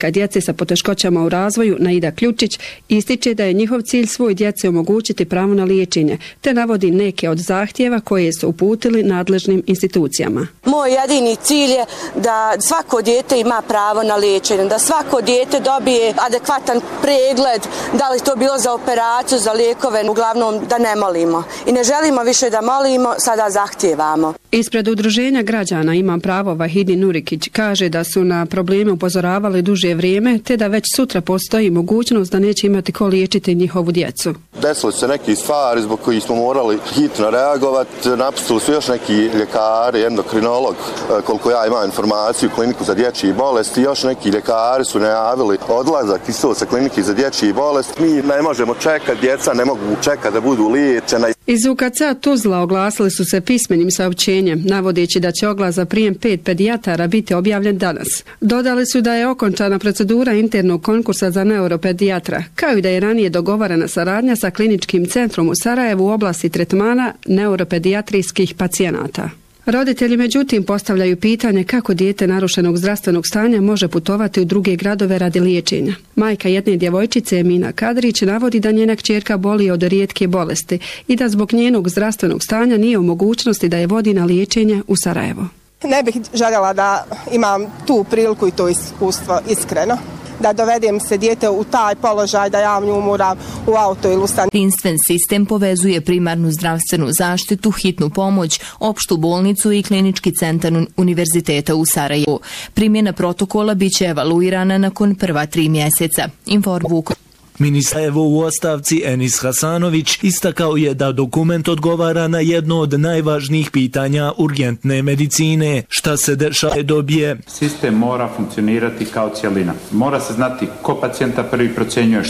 djece sa poteškoćama u razvoju Naida Ključić ističe da je njihov cilj svoj djeci omogućiti pravo na liječenje, te navodi neke od zahtjeva koje su uputili nadležnim institucijama. Moj jedini cilj je da svako dijete ima pravo na liječenje, da svako dijete dobije adekvatan pregled, da li to bilo za operaciju, za lijekove, uglavnom da ne molimo. I ne želimo više da molimo, sada zahtijevamo. Ispred udruženja građana Imam pravo Vahidi Nurikić kaže da su na probleme upozoravali duže vrijeme, te da već sutra postoji mogućnost da neće imati ko liječiti njihovu djecu. Desili se neki stvari zbog kojih smo morali hitno reagovati. Napustili su još neki ljekari, endokrinolog, koliko ja imam informaciju, kliniku za dječje bolesti. Još neki ljekari su najavili odlazak iz sa klinike za dječje bolesti. Mi ne možemo čekati, djeca ne mogu čekati da budu liječena. Iz UKC Tuzla oglasili su se pismenim saopćenjem, navodeći da će oglas za prijem 5 pedijatara biti objavljen danas. Dodali su da je okončana procedura internog konkursa za neuropedijatra, kao i da je ranije dogovarana saradnja sa kliničkim centrom u Sarajevu u oblasti tretmana neuropedijatrijskih pacijenata. Roditelji međutim postavljaju pitanje kako dijete narušenog zdravstvenog stanja može putovati u druge gradove radi liječenja. Majka jedne djevojčice Emina Kadrić navodi da njena kćerka boli od rijetke bolesti i da zbog njenog zdravstvenog stanja nije u mogućnosti da je vodi na liječenje u Sarajevo. Ne bih željela da imam tu priliku i to iskustvo iskreno. Da dovedem se dijete u taj položaj da ja nju moram u auto ili u stan. Jedinstven sistem povezuje primarnu zdravstvenu zaštitu, hitnu pomoć, opštu bolnicu i klinički centar Univerziteta u Sarajevu. Primjena protokola biće evaluirana nakon prva 3 mjeseca. Ministar u ostavci Enis Hasanović istakao je da dokument odgovara na jedno od najvažnijih pitanja urgentne medicine. Šta se dešava dobije? Sistem mora funkcionirati kao cjelina. Mora se znati ko pacijenta prvi procjenjuje,